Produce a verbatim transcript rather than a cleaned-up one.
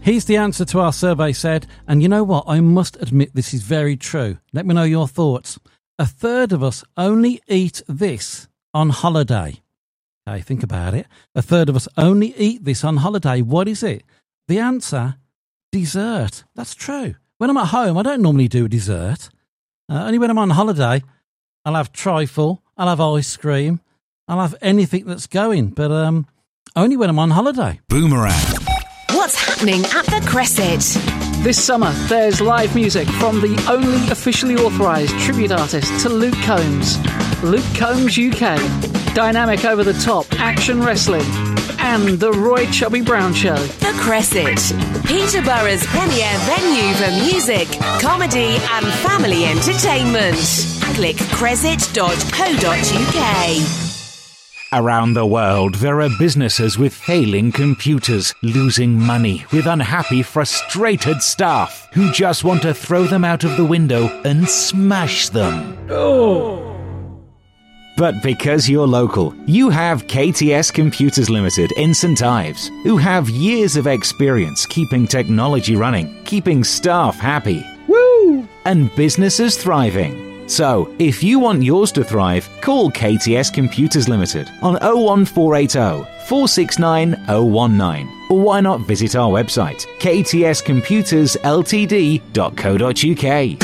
Here's the answer to our survey said, and you know what? I must admit this is very true. Let me know your thoughts. A third of us only eat this on holiday. Okay, think about it. A third of us only eat this on holiday. What is it? The answer, dessert. That's true. When I'm at home, I don't normally do dessert. Uh, only when I'm on holiday, I'll have trifle, I'll have ice cream, I'll have anything that's going, but um, only when I'm on holiday. Boomerang. What's happening at the Cresset? This summer, there's live music from the only officially authorised tribute artist to Luke Combs, Luke Combs U K. Dynamic over-the-top action wrestling and the Roy Chubby Brown Show. The Cresset, Peterborough's premier venue for music, comedy and family entertainment. Click cresset dot co dot uk. Around the world, there are businesses with failing computers, losing money, with unhappy, frustrated staff who just want to throw them out of the window and smash them. Oh. But because you're local, you have K T S Computers Limited in St Ives, who have years of experience keeping technology running, keeping staff happy, woo, and businesses thriving. So, if you want yours to thrive, call K T S Computers Limited on oh one four eight oh, four six nine oh one nine. Or why not visit our website, k t s computers l t d dot co dot uk.